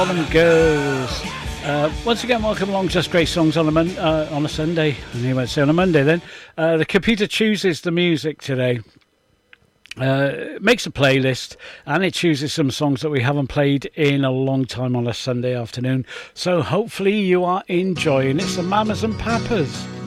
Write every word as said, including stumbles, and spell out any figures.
Them girls. Uh, once again, welcome along. Just great songs on a mon- uh, on a Sunday. And you might say on a Monday. Then uh, the computer chooses the music today. Uh, it makes a playlist and it chooses some songs that we haven't played in a long time on a Sunday afternoon. So hopefully you are enjoying it. Some Mamas and Papas.